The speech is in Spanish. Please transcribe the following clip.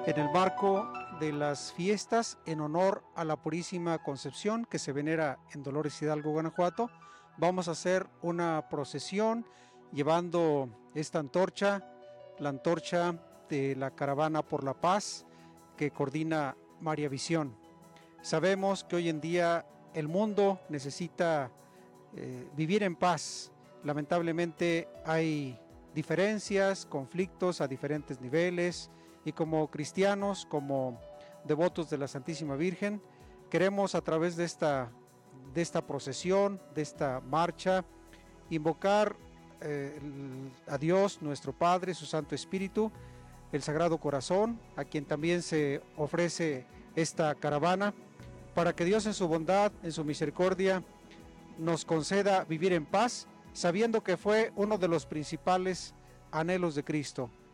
En el marco de las fiestas en honor a la Purísima Concepción que se venera en Dolores Hidalgo, Guanajuato, vamos a hacer una procesión llevando esta antorcha, la antorcha de la Caravana por la Paz que coordina María Visión. Sabemos que hoy en día el mundo necesita vivir en paz. Lamentablemente hay diferencias, conflictos a diferentes niveles, y como cristianos, como devotos de la Santísima Virgen, queremos a través de esta procesión, de esta marcha, invocar a Dios, nuestro Padre, su Santo Espíritu, el Sagrado Corazón, a quien también se ofrece esta caravana, para que Dios en su bondad, en su misericordia, nos conceda vivir en paz, sabiendo que fue uno de los principales anhelos de Cristo,